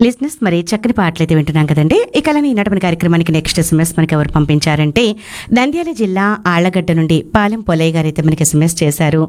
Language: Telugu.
లిజినెస్ మరి చక్కని పాటలైతే వింటున్నాం కదండి. ఇక అలానే ఈనాటి మన కార్యక్రమానికి నెక్స్ట్ ఎస్ఎంఎస్ మనకి ఎవరు పంపించారంటే నంద్యాల జిల్లా ఆళ్లగడ్డ నుండి పాలెం పొలయ్య గారు అయితే మనకి ఎస్ఎంఎస్ చేశారు.